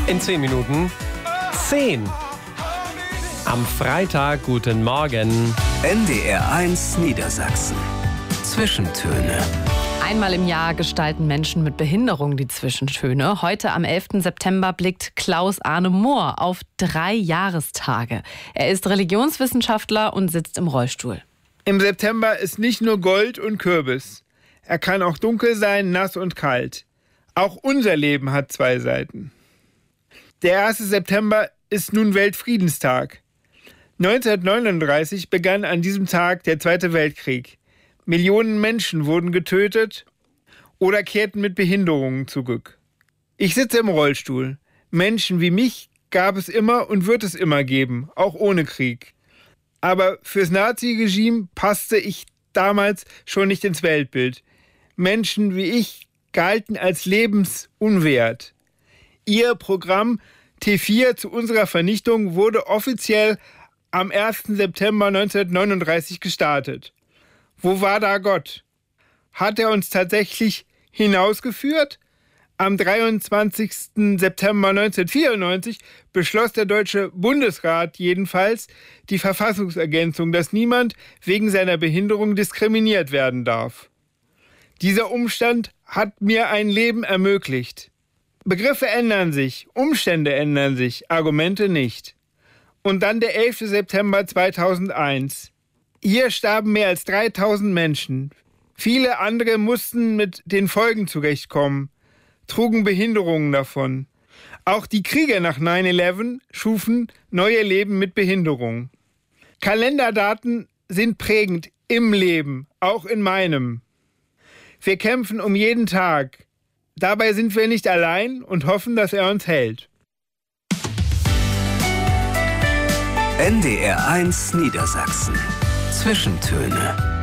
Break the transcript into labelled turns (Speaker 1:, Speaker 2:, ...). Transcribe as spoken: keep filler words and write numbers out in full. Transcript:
Speaker 1: In zehn Minuten zehn. Am Freitag, guten Morgen.
Speaker 2: N D R eins Niedersachsen. Zwischentöne.
Speaker 3: Einmal im Jahr gestalten Menschen mit Behinderung die Zwischentöne. Heute am elften September blickt Klaus Arne Mohr auf drei Jahrestage. Er ist Religionswissenschaftler und sitzt im Rollstuhl.
Speaker 4: Im September ist nicht nur Gold und Kürbis. Er kann auch dunkel sein, nass und kalt. Auch unser Leben hat zwei Seiten. Der erste September ist nun Weltfriedenstag. neunzehnhundertneununddreißig begann an diesem Tag der Zweite Weltkrieg. Millionen Menschen wurden getötet oder kehrten mit Behinderungen zurück. Ich sitze im Rollstuhl. Menschen wie mich gab es immer und wird es immer geben, auch ohne Krieg. Aber fürs Nazi-Regime passte ich damals schon nicht ins Weltbild. Menschen wie ich galten als lebensunwert. Ihr Programm T vier zu unserer Vernichtung wurde offiziell am ersten September neunzehnhundertneununddreißig gestartet. Wo war da Gott? Hat er uns tatsächlich hinausgeführt? Am dreiundzwanzigsten September neunzehnhundertvierundneunzig beschloss der Deutsche Bundesrat jedenfalls die Verfassungsergänzung, dass niemand wegen seiner Behinderung diskriminiert werden darf. Dieser Umstand hat mir ein Leben ermöglicht. Begriffe ändern sich, Umstände ändern sich, Argumente nicht. Und dann der elfte September zweitausendeins. Hier starben mehr als dreitausend Menschen. Viele andere mussten mit den Folgen zurechtkommen, trugen Behinderungen davon. Auch die Kriege nach neun elf schufen neue Leben mit Behinderung. Kalenderdaten sind prägend im Leben, auch in meinem. Wir kämpfen um jeden Tag. Dabei sind wir nicht allein und hoffen, dass er uns hält.
Speaker 2: N D R eins Niedersachsen. Zwischentöne.